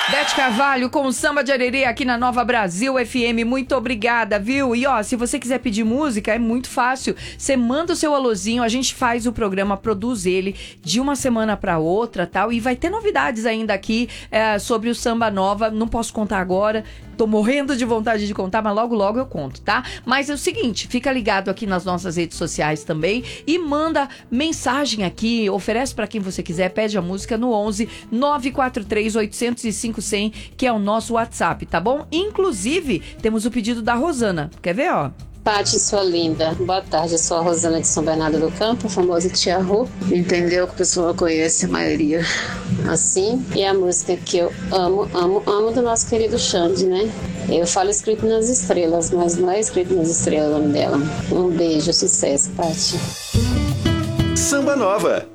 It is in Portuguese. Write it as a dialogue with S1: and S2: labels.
S1: Beth Carvalho com o Samba de Arerê aqui na Nova Brasil FM. Muito obrigada, viu? E ó, se você quiser pedir música, é muito fácil. Você manda o seu alôzinho, a gente faz o programa, produz ele de uma semana pra outra, tal. E vai ter novidades ainda aqui sobre o Samba Nova. Não posso contar agora. Tô morrendo de vontade de contar, mas logo, logo eu conto, tá? Mas é o seguinte, fica ligado aqui nas nossas redes sociais também e manda mensagem aqui, oferece pra quem você quiser, pede a música no 11 943 805 100, que é o nosso WhatsApp, tá bom? Inclusive, temos o pedido da Rosana. Quer ver, ó?
S2: Pati, sua linda. Boa tarde, eu sou a Rosana de São Bernardo do Campo, a famosa Tia Rô. Entendeu? Que a pessoa conhece a maioria assim. E a música que eu amo, amo, amo do nosso querido Xande, né? Eu falo escrito nas estrelas, mas não é escrito nas estrelas o nome dela. Um beijo, sucesso, Pati.
S3: Samba Nova.